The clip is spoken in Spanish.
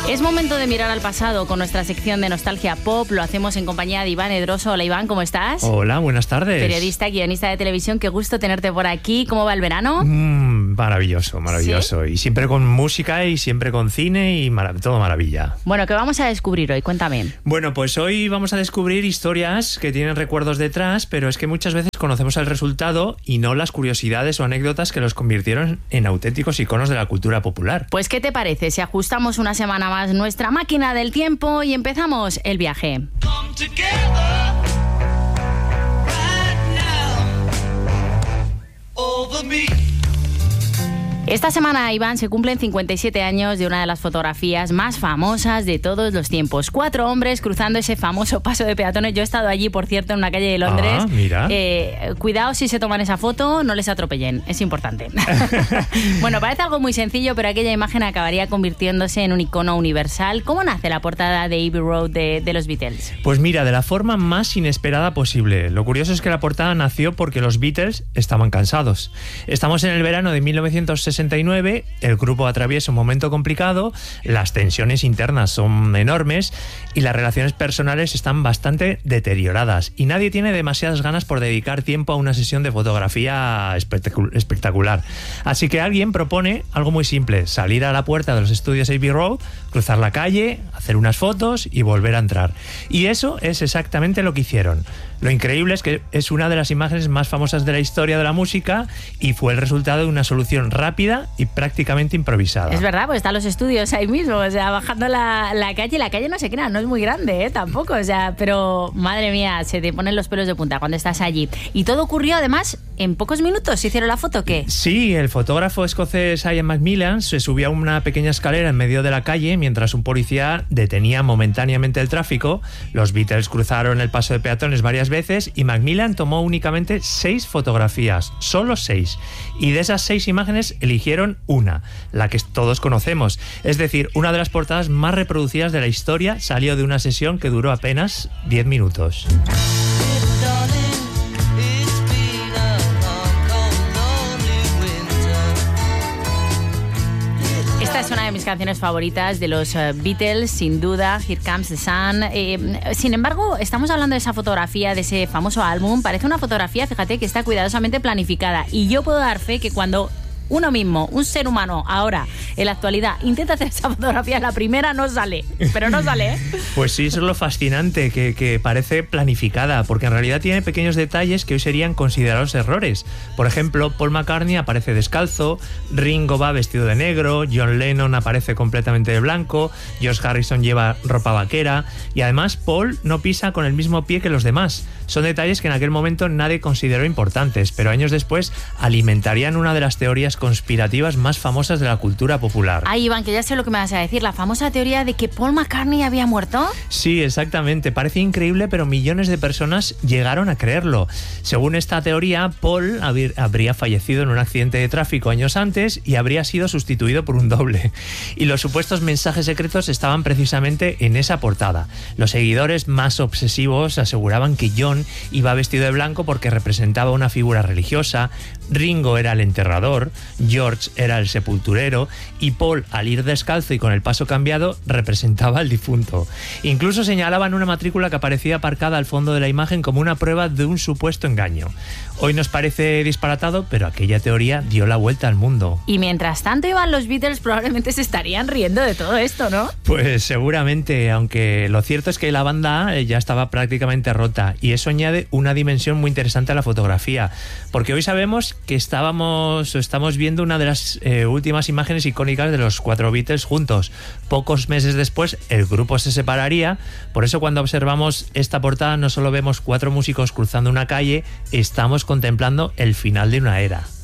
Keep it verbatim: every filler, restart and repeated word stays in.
Es momento de mirar al pasado con nuestra sección de Nostalgia Pop. Lo hacemos en compañía de Iván Edroso. Hola Iván, ¿cómo estás? Hola, buenas tardes. Periodista, guionista de televisión, qué gusto tenerte por aquí. ¿Cómo va el verano? Mm, maravilloso, maravilloso. ¿Sí? Y siempre con música y siempre con cine y mar- todo maravilla. Bueno, ¿qué vamos a descubrir hoy? Cuéntame. Bueno, pues hoy vamos a descubrir historias que tienen recuerdos detrás, pero es que muchas veces conocemos el resultado y no las curiosidades o anécdotas que los convirtieron en auténticos iconos de la cultura popular. Pues, ¿qué te parece si ajustamos una semana más nuestra máquina del tiempo y empezamos el viaje? Esta semana, Iván, se cumplen cincuenta y siete años de una de las fotografías más famosas de todos los tiempos. Cuatro hombres cruzando ese famoso paso de peatones. Yo he estado allí, por cierto, en una calle de Londres. Ah, mira. Eh, cuidado si se toman esa foto, no les atropellen. Es importante. Bueno, parece algo muy sencillo, pero aquella imagen acabaría convirtiéndose en un icono universal. ¿Cómo nace la portada de Abbey Road de, de los Beatles? Pues mira, de la forma más inesperada posible. Lo curioso es que la portada nació porque los Beatles estaban cansados. Estamos en el verano de mil novecientos sesenta y nueve, el grupo atraviesa un momento complicado, las tensiones internas son enormes y las relaciones personales están bastante deterioradas y nadie tiene demasiadas ganas por dedicar tiempo a una sesión de fotografía espectacular. Así que alguien propone algo muy simple: salir a la puerta de los estudios Abbey Road, cruzar la calle, hacer unas fotos y volver a entrar. Y eso es exactamente lo que hicieron. Lo increíble es que es una de las imágenes más famosas de la historia de la música y fue el resultado de una solución rápida y prácticamente improvisada. Es verdad, pues están los estudios ahí mismo, o sea, bajando la, la calle. La calle no se crea, no es muy grande, ¿eh? Tampoco, o sea, pero madre mía, se te ponen los pelos de punta cuando estás allí. Y todo ocurrió, además, en pocos minutos. ¿Se hicieron la foto o qué? Sí, el fotógrafo escocés Ian Macmillan se subía a una pequeña escalera en medio de la calle mientras un policía detenía momentáneamente el tráfico. Los Beatles cruzaron el paso de peatones varias veces y Macmillan tomó únicamente seis fotografías, solo seis. Y de esas seis imágenes eligieron una, la que todos conocemos. Es decir, una de las portadas más reproducidas de la historia salió de una sesión que duró apenas diez minutos. Esta es una de mis canciones favoritas de los uh, Beatles, sin duda, Here Comes the Sun. Eh, sin embargo, estamos hablando de esa fotografía, de ese famoso álbum. Parece una fotografía, fíjate, que está cuidadosamente planificada. Y yo puedo dar fe que cuando uno mismo, un ser humano, ahora, en la actualidad, intenta hacer esa fotografía, la primera no sale, pero no sale, ¿eh? Pues sí, eso es lo fascinante, que, que parece planificada, porque en realidad tiene pequeños detalles que hoy serían considerados errores. Por ejemplo, Paul McCartney aparece descalzo, Ringo va vestido de negro, John Lennon aparece completamente de blanco, George Harrison lleva ropa vaquera y además Paul no pisa con el mismo pie que los demás. Son detalles que en aquel momento nadie consideró importantes, pero años después alimentarían una de las teorías conspirativas más famosas de la cultura popular. Ay, Iván, que ya sé lo que me vas a decir, la famosa teoría de que Paul McCartney había muerto. Sí, exactamente. Parece increíble, pero millones de personas llegaron a creerlo. Según esta teoría, Paul habría fallecido en un accidente de tráfico años antes y habría sido sustituido por un doble. Y los supuestos mensajes secretos estaban precisamente en esa portada. Los seguidores más obsesivos aseguraban que John iba vestido de blanco porque representaba una figura religiosa, Ringo era el enterrador, George era el sepulturero y Paul, al ir descalzo y con el paso cambiado, representaba al difunto. Incluso señalaban una matrícula que aparecía aparcada al fondo de la imagen como una prueba de un supuesto engaño. Hoy nos parece disparatado, pero aquella teoría dio la vuelta al mundo. Y mientras tanto, Iván, los Beatles probablemente se estarían riendo de todo esto, ¿no? Pues seguramente, aunque lo cierto es que la banda ya estaba prácticamente rota y eso añade una dimensión muy interesante a la fotografía, porque hoy sabemos que estábamos, estamos viendo una de las eh, últimas imágenes icónicas de los cuatro Beatles juntos. Pocos meses después el grupo se separaría, por eso cuando observamos esta portada no solo vemos cuatro músicos cruzando una calle, estamos contemplando el final de una era.